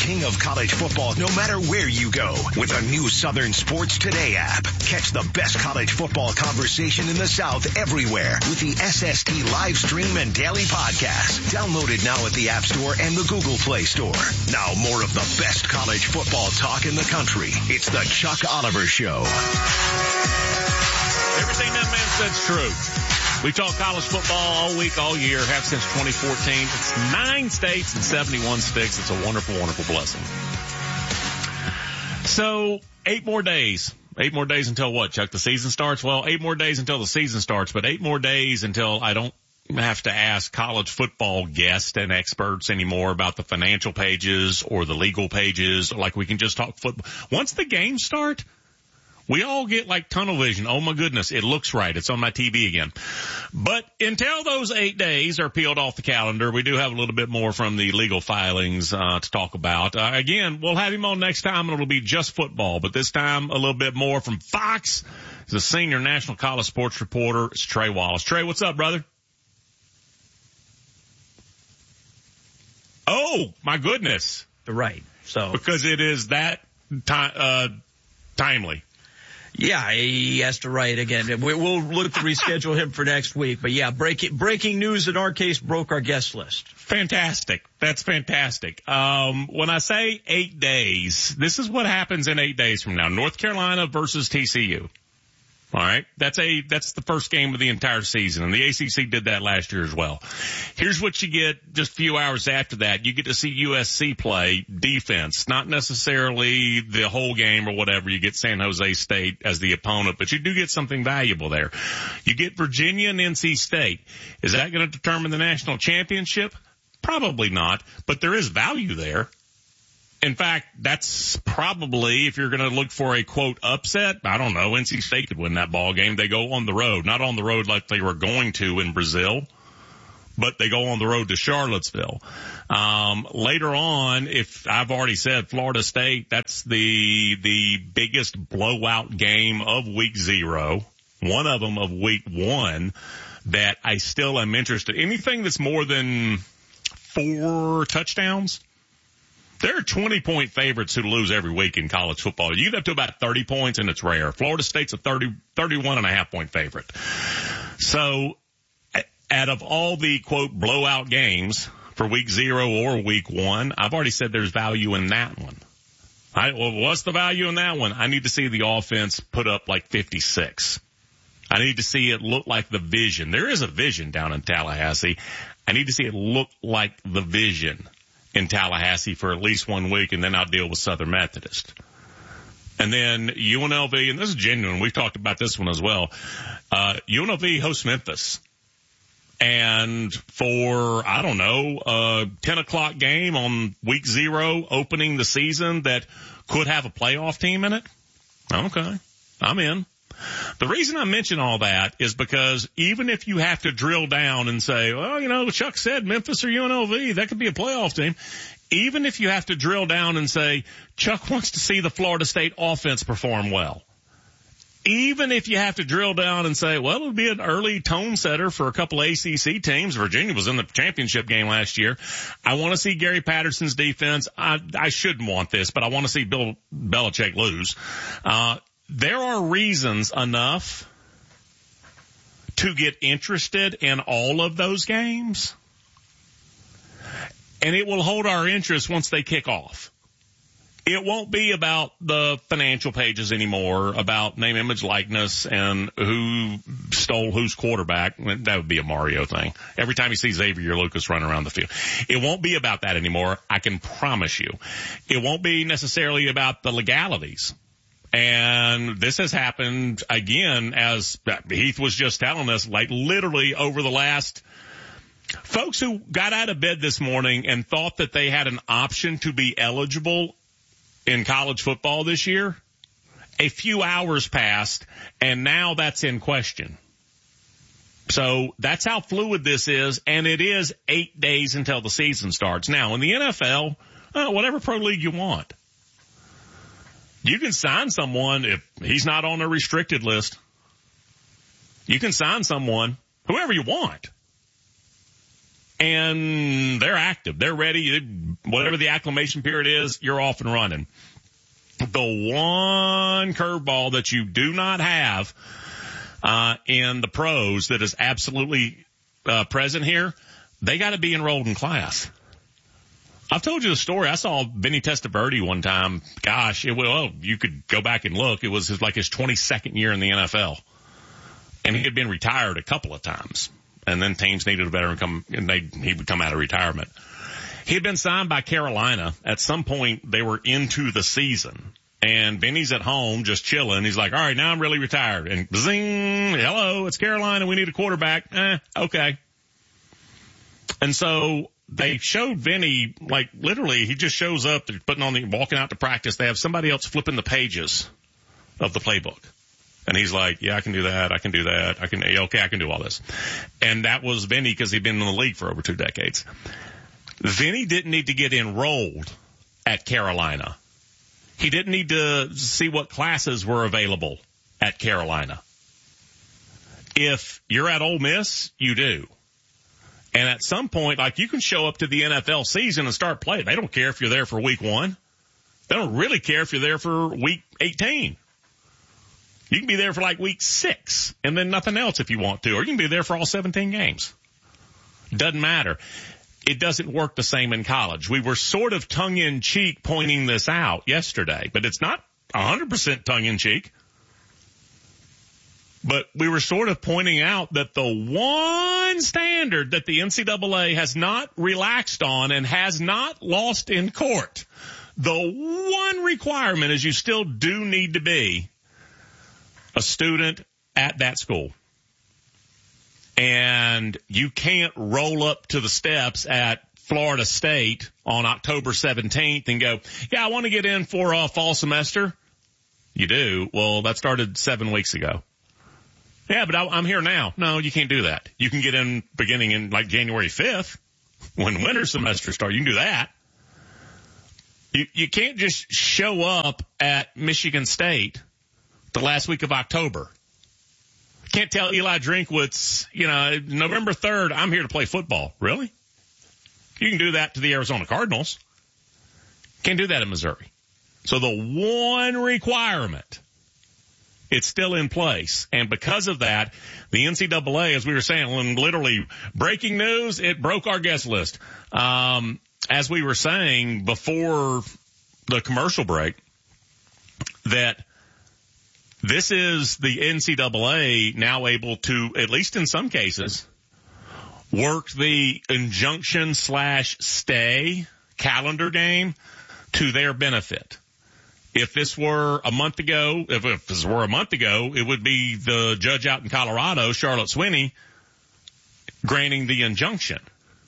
king of college football no matter where you go with a new Southern Sports Today app. Catch the best college football conversation in the South everywhere with the SST live stream and daily podcast. Download it now at the App Store and the Google Play Store. Now more of the best college football talk in the country. It's the Chuck Oliver Show. Everything that man said's true. We talk college football all week, all year, have since 2014. It's 9 states and 71 sticks. It's a wonderful, wonderful blessing. So 8 more days. 8 more days until what, Chuck? The season starts? Well, 8 more days until the season starts, but 8 more days until I don't have to ask college football guests and experts anymore about the financial pages or the legal pages. Like we can just talk football. Once the games start, we all get like tunnel vision. Oh my goodness, it looks right. It's on my TV again. But until those 8 days are peeled off the calendar, we do have a little bit more from the legal filings to talk about. Again, we'll have him on next time, and it'll be just football. But this time, a little bit more from Fox. He's a senior national college sports reporter. It's Trey Wallace. Trey, what's up, brother? Oh, my goodness. Right. So because it is that timely. Yeah, he has to write again. We'll look to reschedule him for next week. But yeah, breaking news in our case broke our guest list. Fantastic. That's fantastic. When I say 8 days, this is what happens in 8 days from now. North Carolina versus TCU. All right. That's the first game of the entire season. And the ACC did that last year as well. Here's what you get just a few hours after that. You get to see USC play defense, not necessarily the whole game or whatever. You get San Jose State as the opponent, but you do get something valuable there. You get Virginia and NC State. Is that going to determine the national championship? Probably not, but there is value there. In fact, that's probably, if you're going to look for a, quote, upset, I don't know, NC State could win that ball game. They go on the road, not on the road like they were going to in Brazil, but they go on the road to Charlottesville. Later on, if I've already said Florida State, that's the biggest blowout game of week 0, one of them of week 1, that I still am interested. Anything that's more than 4 touchdowns. There are 20-point favorites who lose every week in college football. You get up to about 30 points, and it's rare. Florida State's a 31.5-point favorite. So out of all the, quote, blowout games for week 0 or week 1, I've already said there's value in that one. Well, what's the value in that one? I need to see the offense put up like 56. I need to see it look like the Vision. There is a Vision down in Tallahassee. I need to see it look like the Vision in Tallahassee for at least 1 week, and then I'll deal with Southern Methodist. And then UNLV, and this is genuine, we've talked about this one as well. UNLV hosts Memphis. And for, I don't know, a 10 o'clock game on week 0 opening the season that could have a playoff team in it? Okay, I'm in. The reason I mention all that is because even if you have to drill down and say, well, you know, Chuck said Memphis or UNLV, that could be a playoff team. Even if you have to drill down and say, Chuck wants to see the Florida State offense perform well. Even if you have to drill down and say, well, it would be an early tone setter for a couple ACC teams. Virginia was in the championship game last year. I want to see Gary Patterson's defense. I shouldn't want this, but I want to see Bill Belichick lose. There are reasons enough to get interested in all of those games, and it will hold our interest once they kick off. It won't be about the financial pages anymore, about name, image, likeness, and who stole whose quarterback. That would be a Mario thing. Every time you see Xavier Lucas run around the field. It won't be about that anymore, I can promise you. It won't be necessarily about the legalities. And this has happened again, as Heath was just telling us, like literally over the last folks who got out of bed this morning and thought that they had an option to be eligible in college football this year. A few hours passed and now that's in question. So that's how fluid this is. And it is 8 days until the season starts. Now in the NFL, whatever pro league you want. You can sign someone if he's not on a restricted list. You can sign someone, whoever you want. and they're active. They're ready. Whatever the acclimation period is, you're off and running. The one curveball that you do not have in the pros that is absolutely present here, they got to be enrolled in class. I've told you the story. I saw Vinny Testaverde one time. Gosh, you could go back and look. It was his 22nd year in the NFL. And he had been retired a couple of times. And then teams needed a veteran he would come out of retirement. He had been signed by Carolina. At some point, they were into the season. And Vinny's at home just chilling. He's like, all right, now I'm really retired. And zing, hello, it's Carolina. We need a quarterback. Okay. And so they showed Vinny, literally, he just shows up. They're walking out to practice. They have somebody else flipping the pages of the playbook. And he's like, yeah, I can do that. I can do that. I can do all this. And that was Vinny because he'd been in the league for over 2 decades. Vinny didn't need to get enrolled at Carolina. He didn't need to see what classes were available at Carolina. If you're at Ole Miss, you do. And at some point, you can show up to the NFL season and start playing. They don't care if you're there for week 1. They don't really care if you're there for week 18. You can be there for week 6 and then nothing else if you want to, or you can be there for all 17 games. Doesn't matter. It doesn't work the same in college. We were sort of tongue-in-cheek pointing this out yesterday, but it's not 100% tongue-in-cheek. But we were sort of pointing out that the one standard that the NCAA has not relaxed on and has not lost in court, the one requirement is you still do need to be a student at that school. And you can't roll up to the steps at Florida State on October 17th and go, yeah, I want to get in for a fall semester. You do? Well, that started 7 weeks ago. Yeah, but I'm here now. No, you can't do that. You can get in beginning in January 5th when winter semester starts. You can do that. You can't just show up at Michigan State the last week of October. Can't tell Eli Drinkwitz, November 3rd, I'm here to play football. Really? You can do that to the Arizona Cardinals. Can't do that in Missouri. So the one requirement, it's still in place. And because of that, the NCAA, as we were saying, literally breaking news, it broke our guest list. As we were saying before the commercial break, that this is the NCAA now able to, at least in some cases, work the injunction/stay calendar game to their benefit. If this were a month ago, if this were a month ago, it would be the judge out in Colorado, Charlotte Swinney, granting the injunction,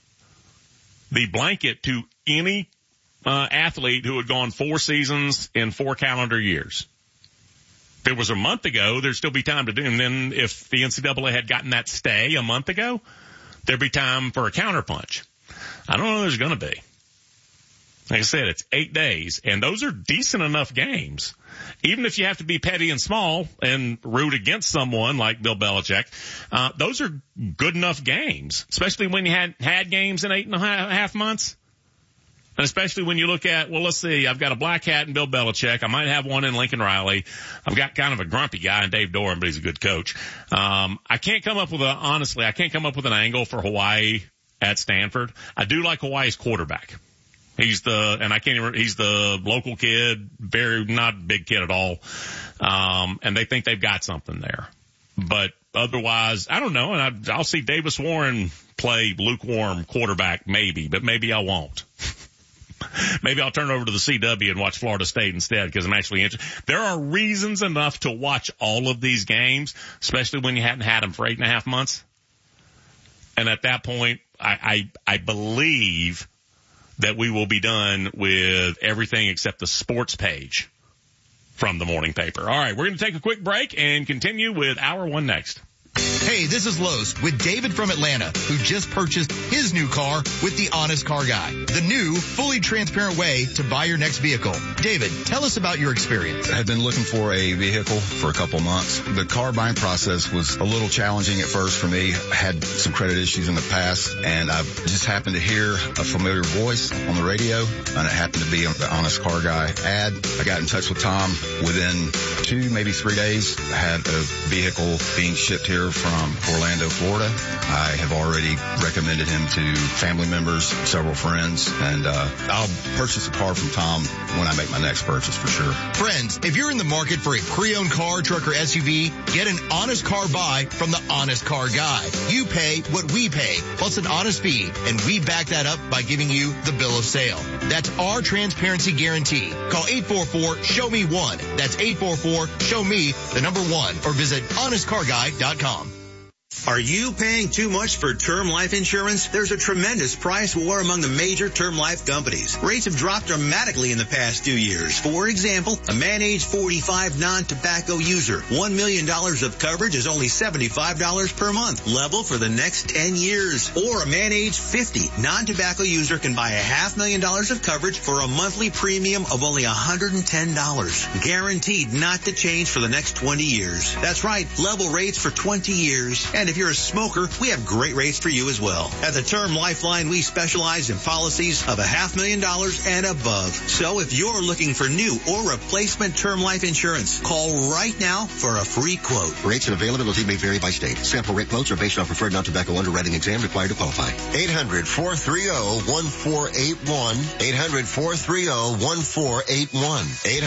the blanket to any athlete who had gone 4 seasons in 4 calendar years. If it was a month ago, there'd still be time to do. And then if the NCAA had gotten that stay a month ago, there'd be time for a counterpunch. I don't know there's going to be. Like I said, it's 8 days, and those are decent enough games. Even if you have to be petty and small and root against someone like Bill Belichick, those are good enough games, especially when you had games in 8.5 months. And especially when you look at, let's see, I've got a black hat in Bill Belichick. I might have one in Lincoln Riley. I've got kind of a grumpy guy in Dave Doran, but he's a good coach. I can't come up with an angle for Hawaii at Stanford. I do like Hawaii's quarterback. He's the local kid, very, not a big kid at all. And they think they've got something there. But otherwise, I don't know. And I'll see Davis Warren play lukewarm quarterback maybe, but maybe I won't. Maybe I'll turn over to the CW and watch Florida State instead because I'm actually interested. There are reasons enough to watch all of these games, especially when you hadn't had them for 8.5 months. And at that point, I believe that we will be done with everything except the sports page from the morning paper. All right, we're going to take a quick break and continue with Hour 1 next. Hey, this is Lowe's with David from Atlanta, who just purchased his new car with the Honest Car Guy, the new, fully transparent way to buy your next vehicle. David, tell us about your experience. I had been looking for a vehicle for a couple months. The car buying process was a little challenging at first for me. I had some credit issues in the past, and I just happened to hear a familiar voice on the radio, and it happened to be the Honest Car Guy ad. I got in touch with Tom. Within 2, maybe 3 days, I had a vehicle being shipped here from Orlando, Florida. I have already recommended him to family members, several friends, and I'll purchase a car from Tom when I make my next purchase for sure. Friends, if you're in the market for a pre-owned car, truck, or SUV, get an honest car buy from the Honest Car Guy. You pay what we pay, plus an honest fee, and we back that up by giving you the bill of sale. That's our transparency guarantee. Call 844-SHOW-ME-1. That's 844-SHOW-ME, the number 1, or visit honestcarguy.com. Are you paying too much for term life insurance? There's a tremendous price war among the major term life companies. Rates have dropped dramatically in the past 2 years. For example, a man age 45 non-tobacco user, $1 million of coverage is only $75 per month, level for the next 10 years. Or a man age 50 non-tobacco user can buy $500,000 of coverage for a monthly premium of only $110, guaranteed not to change for the next 20 years. That's right, level rates for 20 years. And if you're a smoker, we have great rates for you as well. At the Term Lifeline, we specialize in policies of $500,000 and above. So if you're looking for new or replacement term life insurance, call right now for a free quote. Rates and availability may vary by state. Sample rate quotes are based on preferred non-tobacco underwriting exam required to qualify. 800-430-1481. 800-430-1481.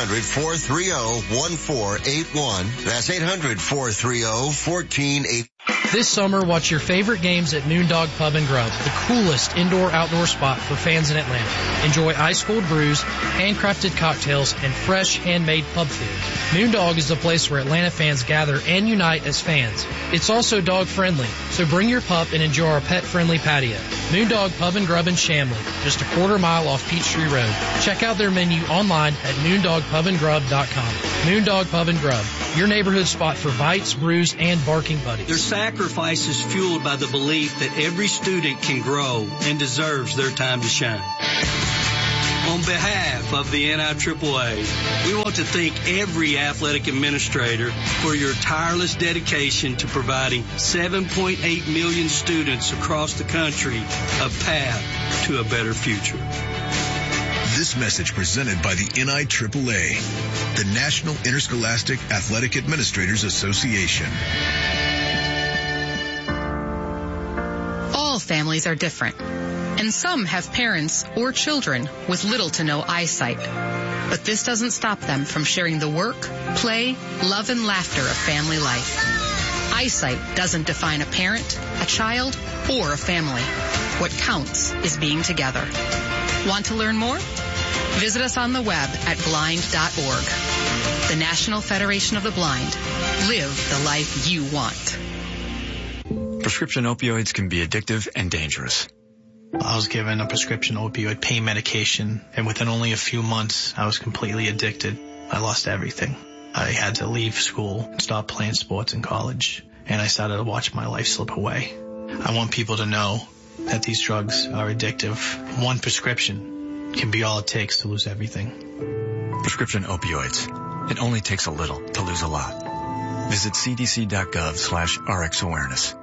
800-430-1481. That's 800-430-1481. This summer, watch your favorite games at Moondog Pub and Grub, the coolest indoor-outdoor spot for fans in Atlanta. Enjoy ice-cold brews, handcrafted cocktails, and fresh, handmade pub food. Moondog is the place where Atlanta fans gather and unite as fans. It's also dog-friendly, so bring your pup and enjoy our pet-friendly patio. Moondog Pub and Grub in Chamblee, just a quarter mile off Peachtree Road. Check out their menu online at moondogpubandgrub.com. Moondog Pub and Grub, your neighborhood spot for bites, brews, and barking buddies. Their sacrifice is fueled by the belief that every student can grow and deserves their time to shine. On behalf of the NIAAA, we want to thank every athletic administrator for your tireless dedication to providing 7.8 million students across the country a path to a better future. This message presented by the NIAAA, the National Interscholastic Athletic Administrators Association. All families are different, and some have parents or children with little to no eyesight. But this doesn't stop them from sharing the work, play, love, and laughter of family life. Eyesight doesn't define a parent, a child, or a family. What counts is being together. Want to learn more? Visit us on the web at blind.org. The National Federation of the Blind. Live the life you want. Prescription opioids can be addictive and dangerous. I was given a prescription opioid pain medication, and within only a few months, I was completely addicted. I lost everything. I had to leave school and stop playing sports in college, and I started to watch my life slip away. I want people to know that these drugs are addictive. One prescription can be all it takes to lose everything. Prescription opioids. It only takes a little to lose a lot. Visit cdc.gov/RxAwareness.